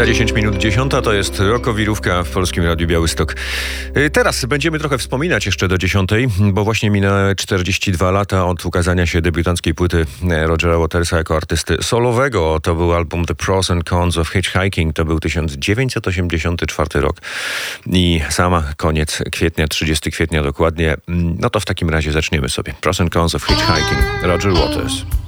Za 10 minut 10 to jest rokowirówka w Polskim Radiu Białystok. Teraz będziemy trochę wspominać jeszcze do 10, bo właśnie minęły 42 lata od ukazania się debiutanckiej płyty Rogera Watersa jako artysty solowego. To był album The Pros and Cons of Hitchhiking. To był 1984 rok. I sama koniec kwietnia, 30 kwietnia dokładnie. No to w takim razie zaczniemy sobie. Pros and Cons of Hitchhiking, Roger Waters.